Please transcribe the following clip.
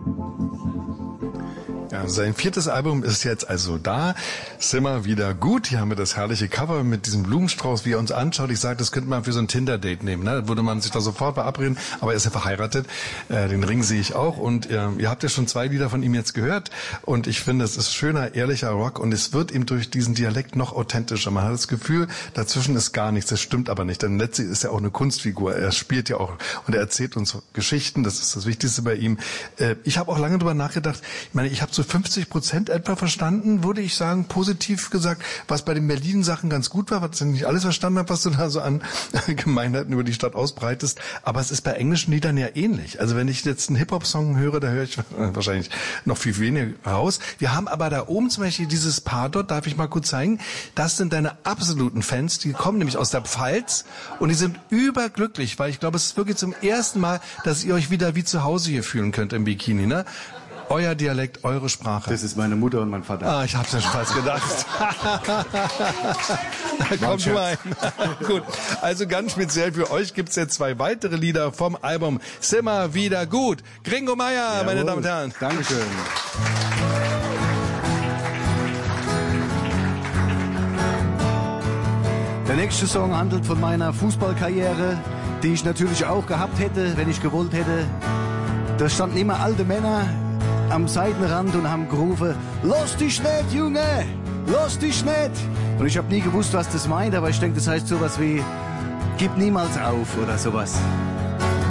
Ja, sein 4. Album ist jetzt also da. Simmer wieder gut. Hier haben wir das herrliche Cover mit diesem Blumenstrauß, wie er uns anschaut. Ich sage, das könnte man für so ein Tinder-Date nehmen. Ne? Da würde man sich da sofort verabreden. Aber er ist ja verheiratet. Den Ring sehe ich auch. Und ihr habt ja schon 2 Lieder von ihm jetzt gehört. Und ich finde, es ist schöner, ehrlicher Rock. Und es wird ihm durch diesen Dialekt noch authentischer. Man hat das Gefühl, dazwischen ist gar nichts. Das stimmt aber nicht. Denn letztlich ist er auch eine Kunstfigur. Er spielt ja auch und er erzählt uns Geschichten. Das ist das Wichtigste bei ihm. Ich habe auch lange drüber nachgedacht. Ich meine, ich habe so 50% etwa verstanden, würde ich sagen, positiv gesagt, was bei den Berlin-Sachen ganz gut war, was ich nicht alles verstanden habe, was du da so an Gemeinheiten über die Stadt ausbreitest, aber es ist bei englischen Liedern ja ähnlich. Also wenn ich jetzt einen Hip-Hop-Song höre, da höre ich wahrscheinlich noch viel weniger raus. Wir haben aber da oben zum Beispiel dieses Paar dort, darf ich mal kurz zeigen, das sind deine absoluten Fans, die kommen nämlich aus der Pfalz und die sind überglücklich, weil ich glaube, es ist wirklich zum ersten Mal, dass ihr euch wieder wie zu Hause hier fühlen könnt im Bikini, ne? Euer Dialekt, eure Sprache. Das ist meine Mutter und mein Vater. Ah, ich hab's ja schon fast gedacht. Da kommt schon ein. Gut, also ganz speziell für euch gibt's jetzt 2 weitere Lieder vom Album Simmer wieder gut. Gringo Meier, meine Damen und Herren. Dankeschön. Der nächste Song handelt von meiner Fußballkarriere, die ich natürlich auch gehabt hätte, wenn ich gewollt hätte. Da standen immer alte Männer am Seitenrand und haben gerufen, lass dich nicht, Junge, lass dich nicht. Und ich habe nie gewusst, was das meint, aber ich denke, das heißt sowas wie, gib niemals auf oder sowas.